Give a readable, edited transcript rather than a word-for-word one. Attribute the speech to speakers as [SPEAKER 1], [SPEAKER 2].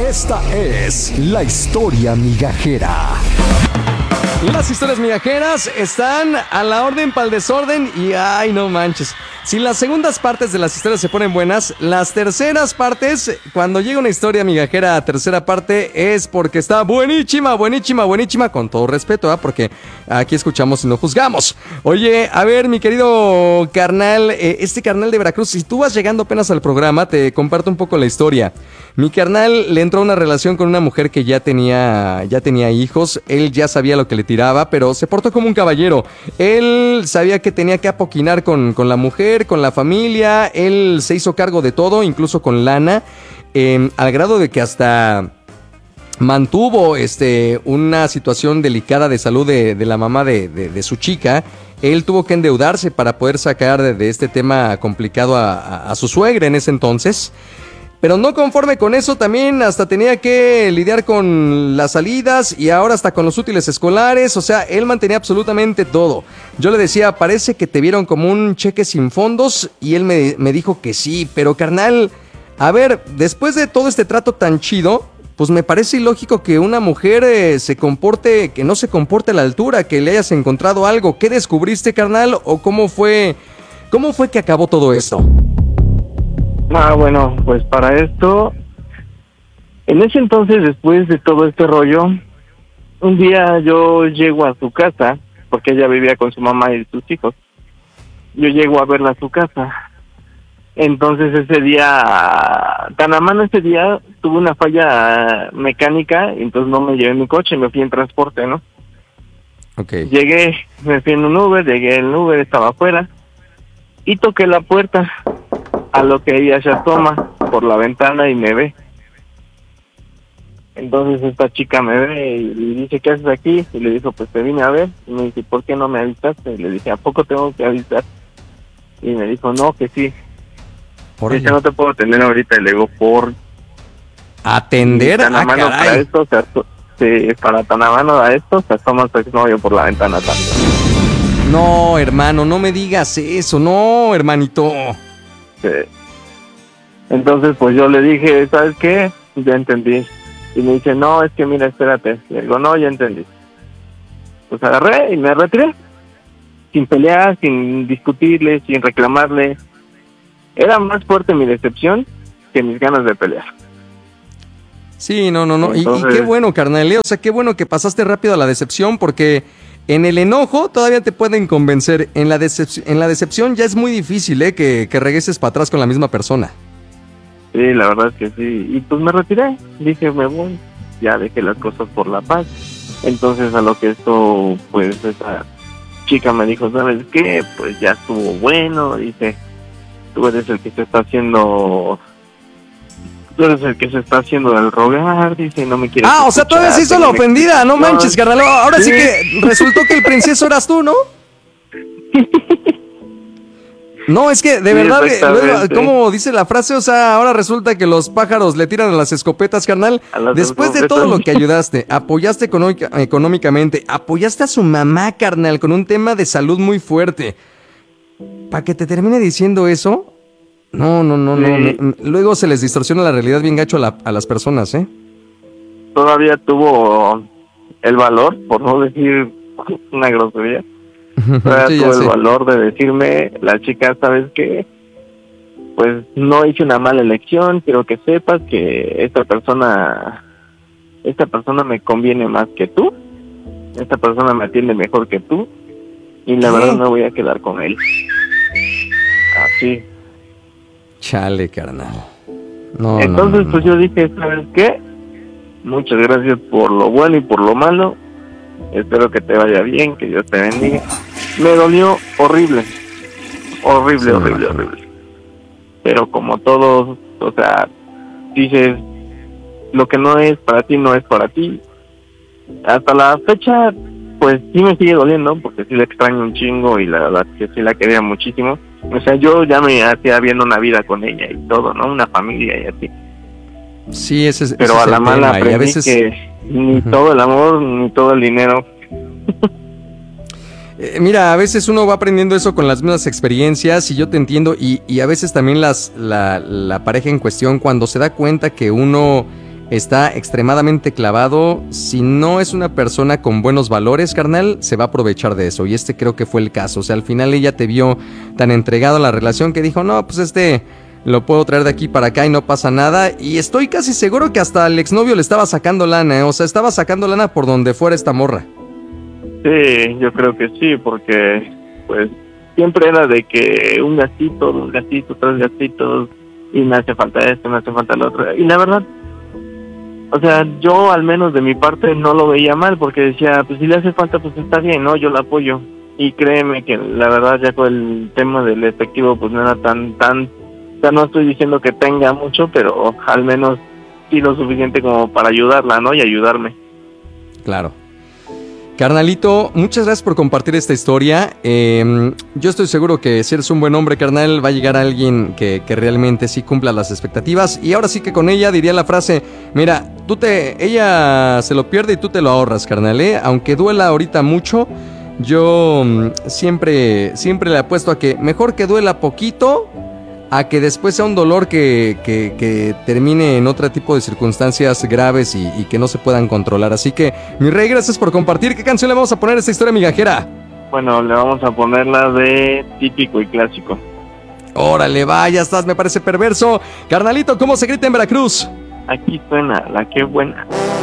[SPEAKER 1] Esta es la historia migajera. Las historias migajeras están a la orden para el desorden y ay, no manches. Si las segundas partes de las historias se ponen buenas, las terceras partes, cuando llega una historia migajera a tercera parte, es porque está buenísima, buenísima, buenísima, con todo respeto, ¿eh? Porque aquí escuchamos y no juzgamos. Oye, a ver, mi querido carnal, este carnal de Veracruz, si tú vas llegando apenas al programa, te comparto un poco la historia. Mi carnal le entró a una relación con una mujer que ya tenía hijos. Él ya sabía lo que le tiraba, pero se portó como un caballero. Él sabía que tenía que apoquinar con la mujer, con la familia. Él se hizo cargo de todo, incluso con lana, al grado de que hasta mantuvo una situación delicada de salud de la mamá de su chica. Él tuvo que endeudarse para poder sacar de este tema complicado a su suegra en ese entonces. Pero no conforme con eso, también hasta tenía que lidiar con las salidas y ahora hasta con los útiles escolares. O sea, él mantenía absolutamente todo. Yo le decía, parece que te vieron como un cheque sin fondos, y él me dijo que sí. Pero carnal, a ver, después de todo este trato tan chido, pues me parece ilógico que una mujer que no se comporte a la altura, que le hayas encontrado algo. ¿Qué descubriste, carnal? ¿O cómo fue que acabó todo esto?
[SPEAKER 2] Bueno, pues para esto, en ese entonces, después de todo este rollo, un día yo llego a su casa, porque ella vivía con su mamá y sus hijos. Yo llego a verla a su casa. Entonces ese día, tan a mano ese día, tuve una falla mecánica, entonces no me llevé mi coche, me fui en transporte, ¿no?
[SPEAKER 1] Okay.
[SPEAKER 2] Llegué, me fui en un Uber, llegué en el Uber, estaba afuera, y toqué la puerta. A lo que ella se asoma por la ventana y me ve. Entonces esta chica me ve y le dice, ¿qué haces aquí? Y le dijo, pues te vine a ver. Y me dice, ¿por qué no me avisaste? Y le dije, ¿a poco tengo que avisar? Y me dijo, no, que sí. Dice, no te puedo atender ahorita. Y le digo, ¿por
[SPEAKER 1] atender?
[SPEAKER 2] Tan a mano para esto, para tan a mano a esto, se asoma su exnovio por la ventana también.
[SPEAKER 1] No, hermano, no me digas eso. No, hermanito.
[SPEAKER 2] Sí. Entonces pues yo le dije, ¿sabes qué? Ya entendí. Y me dice, no, es que mira, espérate. Le digo, no, ya entendí. Pues agarré y me retiré, sin pelear, sin discutirle, sin reclamarle. Era más fuerte mi decepción que mis ganas de pelear.
[SPEAKER 1] Sí, no.
[SPEAKER 2] Entonces,
[SPEAKER 1] y qué bueno, carnal. O sea, qué bueno que pasaste rápido a la decepción, porque en el enojo todavía te pueden convencer. En la decepción ya es muy difícil, que regreses para atrás con la misma persona.
[SPEAKER 2] Sí, la verdad es que sí. Y pues me retiré. Dije, me voy. Ya dejé las cosas por la paz. Entonces a lo que esto, pues esa chica me dijo, ¿sabes qué? Pues ya estuvo bueno. Dice, tú eres el que se está haciendo del rogar, dice, no me quieres escuchar.
[SPEAKER 1] O sea, todavía se hizo la ofendida, no manches, carnal. Ahora sí que resultó que el princeso eras tú, ¿no? No, es que de verdad, como dice la frase, o sea, ahora resulta que los pájaros le tiran a las escopetas, carnal. Después de todo lo que ayudaste, apoyaste económicamente, apoyaste a su mamá, carnal, con un tema de salud muy fuerte. ¿Para que te termine diciendo eso? No. Luego se les distorsiona la realidad bien gacho a las personas, ¿eh?
[SPEAKER 2] Todavía tuvo el valor, por no decir una grosería. Todavía tuvo el valor de decirme, la chica, ¿sabes qué? Pues no hice una mala elección, quiero que sepas que esta persona me conviene más que tú. Esta persona me atiende mejor que tú. Y la verdad me voy a quedar con él. Así.
[SPEAKER 1] Chale, carnal.
[SPEAKER 2] Entonces, pues yo dije, ¿sabes qué? Muchas gracias por lo bueno y por lo malo. Espero que te vaya bien, que Dios te bendiga. Me dolió horrible. Horrible. Pero como todos, o sea, dices, lo que no es para ti, no es para ti. Hasta la fecha, pues sí me sigue doliendo, porque sí la extraño un chingo y la verdad que sí la quería muchísimo. O sea, yo ya me hacía viendo una vida con ella y todo, ¿no? Una familia y así.
[SPEAKER 1] Sí,
[SPEAKER 2] pero a la mala aprendí a veces que ni todo el amor ni todo el dinero.
[SPEAKER 1] Mira, a veces uno va aprendiendo eso con las mismas experiencias y yo te entiendo y a veces también la pareja en cuestión, cuando se da cuenta que uno está extremadamente clavado. Si no es una persona con buenos valores, carnal, se va a aprovechar de eso. Y creo que fue el caso. O sea, al final ella te vio tan entregado a la relación que dijo, no, pues lo puedo traer de aquí para acá y no pasa nada. Y estoy casi seguro que hasta el exnovio le estaba sacando lana, ¿eh? O sea, estaba sacando lana por donde fuera esta morra.
[SPEAKER 2] Sí, yo creo que sí, porque pues siempre era de que un gastito, dos gastitos, tres gastitos, y me hace falta esto, me hace falta lo otro. Y la verdad, o sea, yo al menos de mi parte no lo veía mal, porque decía, pues si le hace falta, pues está bien, ¿no? Yo la apoyo. Y créeme que la verdad ya con el tema del efectivo, pues no era tan, o sea, no estoy diciendo que tenga mucho, pero al menos sí lo suficiente como para ayudarla, ¿no? Y ayudarme.
[SPEAKER 1] Claro. Carnalito, muchas gracias por compartir esta historia. Yo estoy seguro que si eres un buen hombre, carnal, va a llegar alguien que realmente sí cumpla las expectativas. Y ahora sí que con ella diría la frase, mira, ella se lo pierde y tú te lo ahorras, carnal, ¿eh? Aunque duela ahorita mucho, yo siempre le apuesto a que mejor que duela poquito a que después sea un dolor que termine en otro tipo de circunstancias graves y que no se puedan controlar. Así que, mi rey, gracias por compartir. ¿Qué canción le vamos a poner a esta historia migajera?
[SPEAKER 2] Bueno, le vamos a poner la de Típico y Clásico.
[SPEAKER 1] Órale, va, ya estás, me parece perverso. Carnalito, ¿cómo se grita en Veracruz?
[SPEAKER 2] Aquí suena la que buena.